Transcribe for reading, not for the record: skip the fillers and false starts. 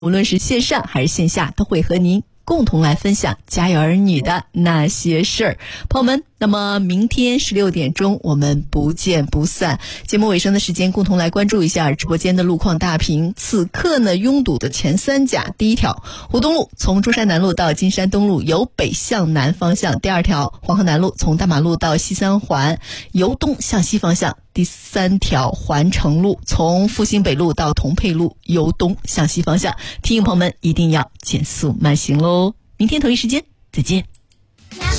无论是线上还是线下，都会和您共同来分享家有儿女的那些事儿。朋友们，那么明天16点钟我们不见不散。节目尾声的时间，共同来关注一下直播间的路况大屏。此刻呢，拥堵的前三甲，第一条湖东路从中山南路到金山东路由北向南方向，第二条黄河南路从大马路到西三环由东向西方向，第三条环城路从复兴北路到同沛路由东向西方向。提醒朋友们一定要减速慢行喽。明天同一时间再见。